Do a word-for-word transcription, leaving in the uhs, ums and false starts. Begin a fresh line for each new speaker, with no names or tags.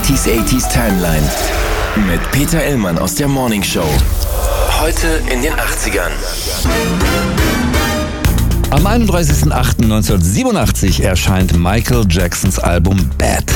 neunziger achtziger Timeline mit Peter Illmann aus der Morning Show. Heute in den achtzigern.
Am einunddreißigsten achten neunzehnhundertsiebenundachtzig erscheint Michael Jacksons Album Bad.